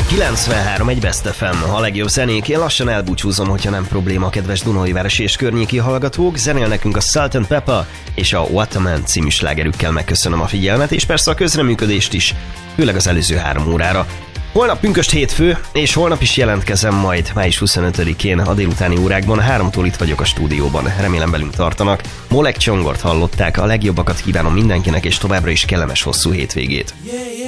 93 egy Best FM, a legjobb zenék. Én lassan elbúcsúzom, hogyha nem probléma, kedves Dunaújvárosi és környéki hallgatók. Zenél nekünk a Salt & Pepper és a What a Man című slágerükkel megköszönöm a figyelmet, és persze a közreműködést is, főleg az előző 3 órára. Holnap pünkösd hétfő, és holnap is jelentkezem majd május 25-én a délutáni órákban. 3-tól itt vagyok a stúdióban, remélem velünk tartanak. Molek Csongort hallották, a legjobbakat kívánom mindenkinek, és továbbra is kellemes hosszú hétvégét.